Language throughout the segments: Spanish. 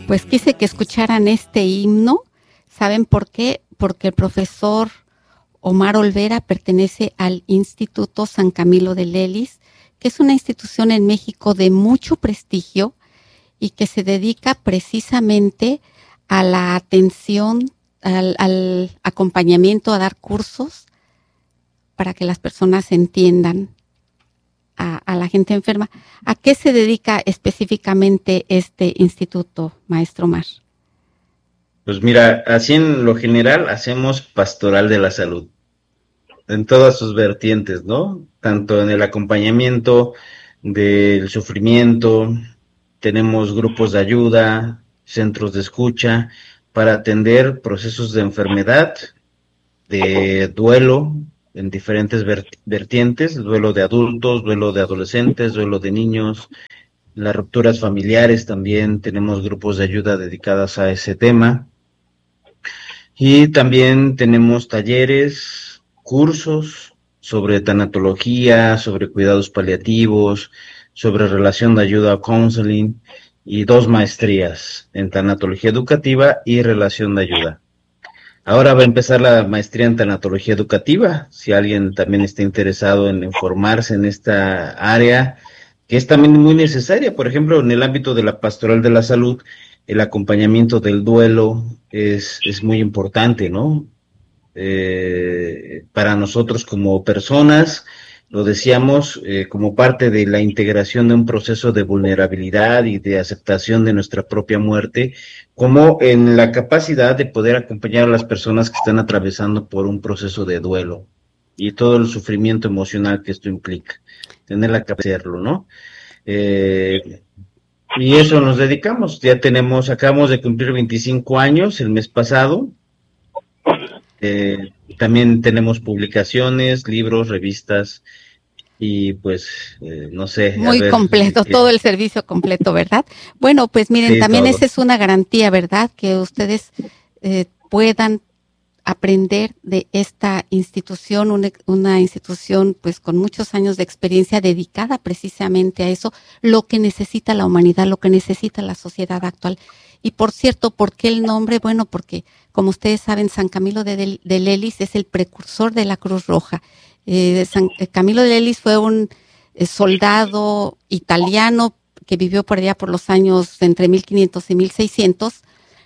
Pues quise que escucharan este himno. ¿Saben por qué? Porque el profesor Omar Olvera pertenece al Instituto San Camilo de Lelis, que es una institución en México de mucho prestigio y que se dedica precisamente a la atención, al acompañamiento, a dar cursos para que las personas entiendan a la gente enferma. ¿A qué se dedica específicamente este instituto, maestro Omar? Pues mira, así en lo general hacemos pastoral de la salud, en todas sus vertientes, ¿no? Tanto en el acompañamiento del sufrimiento, tenemos grupos de ayuda, centros de escucha, para atender procesos de enfermedad, de duelo, en diferentes vertientes, duelo de adultos, duelo de adolescentes, duelo de niños, las rupturas familiares también, tenemos grupos de ayuda dedicadas a ese tema. Y también tenemos talleres, cursos sobre tanatología, sobre cuidados paliativos, sobre relación de ayuda o counseling, y 2 maestrías en tanatología educativa y relación de ayuda. Ahora va a empezar la maestría en tanatología educativa, si alguien también está interesado en formarse en esta área, que es también muy necesaria. Por ejemplo, en el ámbito de la pastoral de la salud, el acompañamiento del duelo es muy importante, ¿no? Para nosotros como personas, lo decíamos, como parte de la integración de un proceso de vulnerabilidad y de aceptación de nuestra propia muerte, como en la capacidad de poder acompañar a las personas que están atravesando por un proceso de duelo y todo el sufrimiento emocional que esto implica, tener la capacidad de hacerlo, ¿no? Y eso nos dedicamos, acabamos de cumplir 25 años el mes pasado. También tenemos publicaciones, libros, revistas y pues, no sé, a Muy ver. completo, todo el servicio completo, ¿verdad? Bueno, pues miren, Sí, también todo. esa es una garantía, ¿verdad? Que ustedes puedan aprender de esta institución, una institución pues con muchos años de experiencia dedicada precisamente a eso, lo que necesita la humanidad, lo que necesita la sociedad actual. Y por cierto, ¿por qué el nombre? Bueno, porque como ustedes saben, San Camilo de Lelis es el precursor de la Cruz Roja. San Camilo de Lelis fue un soldado italiano que vivió por allá por los años entre 1500 y 1600.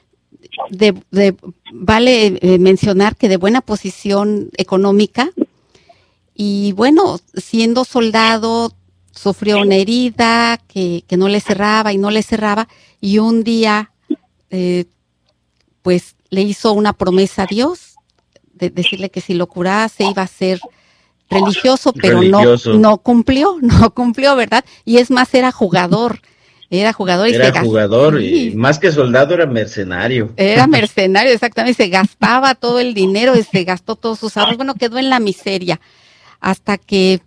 Vale mencionar que de buena posición económica, y bueno, siendo soldado sufrió una herida que no le cerraba y no le cerraba, y un día pues le hizo una promesa a Dios de decirle que si lo curase iba a ser religioso, pero no cumplió, ¿verdad? Y es más, era jugador y Era jugador y sí, más que soldado era mercenario. era mercenario, exactamente, se gastaba todo el dinero y se gastó todos sus ahorros, bueno, quedó en la miseria, hasta que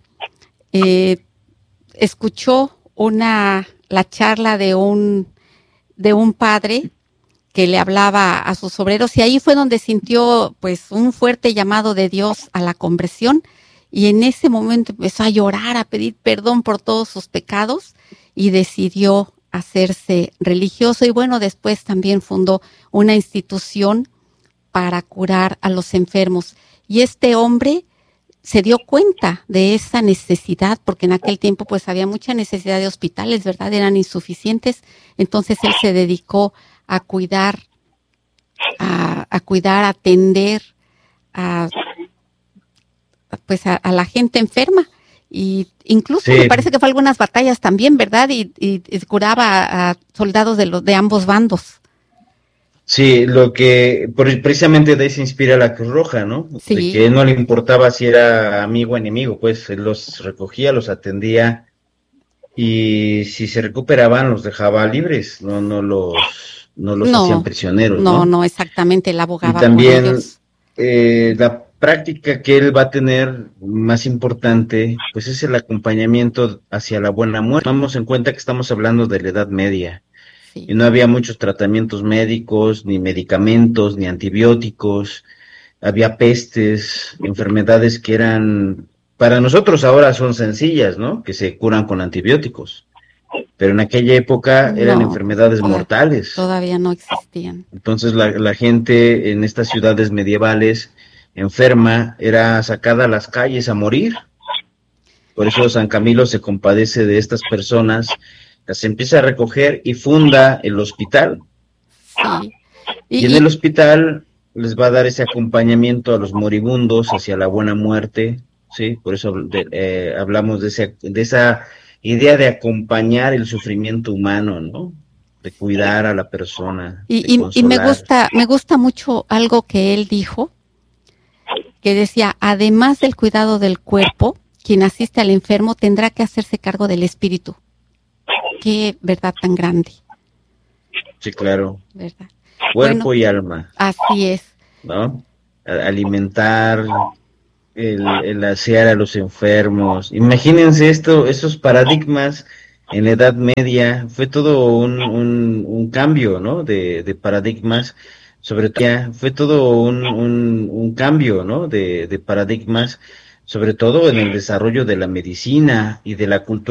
escuchó la charla de un padre que le hablaba a sus obreros, y ahí fue donde sintió pues un fuerte llamado de Dios a la conversión, y en ese momento empezó a llorar, a pedir perdón por todos sus pecados y decidió hacerse religioso. Y bueno, después también fundó una institución para curar a los enfermos. Y este hombre se dio cuenta de esa necesidad, porque en aquel tiempo pues había mucha necesidad de hospitales, ¿verdad? Eran insuficientes. Entonces él se dedicó a cuidar, a atender pues a la gente enferma, y incluso Sí. me parece que fue algunas batallas también, ¿verdad? Y curaba a soldados de ambos bandos. Sí, precisamente de ahí se inspira la Cruz Roja, ¿no? De Sí. que no le importaba si era amigo o enemigo, pues él los recogía, los atendía y si se recuperaban los dejaba libres, no los hacían prisioneros, ¿no? No, exactamente, él Y abogaba por también ellos. la práctica que él va a tener más importante, pues es el acompañamiento hacia la buena muerte. Tomamos en cuenta que estamos hablando de la Edad Media y Sí. no había muchos tratamientos médicos, ni medicamentos, ni antibióticos, había pestes, enfermedades para nosotros ahora son sencillas, ¿no? Que se curan con antibióticos. pero en aquella época eran No, enfermedades mortales. todavía no existían. Entonces la gente en estas ciudades medievales enferma era sacada a las calles a morir. Por eso San Camilo se compadece de estas personas, las empieza a recoger y funda el hospital. Sí. Y en Y, el y, hospital les va a dar ese acompañamiento a los moribundos hacia la buena muerte, ¿sí? Por eso hablamos de esa idea de acompañar el sufrimiento humano, ¿no? De cuidar a la persona, de y consolar. me gusta mucho algo que él dijo, que decía, además del cuidado del cuerpo, quien asiste al enfermo tendrá que hacerse cargo del espíritu. Qué verdad tan grande, Sí, claro. ¿verdad? Bueno, Cuerpo y alma, así es. ¿no? Alimentar, el asear a los enfermos. Imagínense esto, esos paradigmas en la Edad Media, fue todo un cambio, ¿no? De paradigmas, sobre todo, fue todo un cambio, ¿no? De paradigmas, sobre todo en el desarrollo de la medicina y de la cultura.